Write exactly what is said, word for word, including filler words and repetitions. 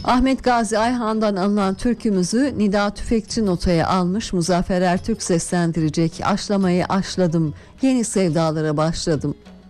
Ahmet Gazi Ayhan'dan alınan türkümüzü Nida Tüfekçi notaya almış, Muzaffer Ertürk seslendirecek. Aşlamayı aşladım, yeni sevdalara başladım.